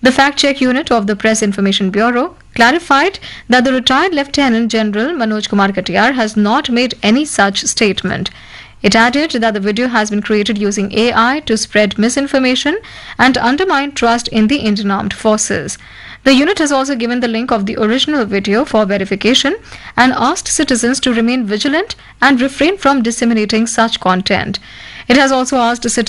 The fact-check unit of the Press Information Bureau clarified that the retired Lieutenant General Manoj Kumar Katiyar has not made any such statement. It added that the video has been created using AI to spread misinformation and undermine trust in the Indian Armed Forces. The unit has also given the link of the original video for verification and asked citizens to remain vigilant and refrain from disseminating such content. It has also asked citizens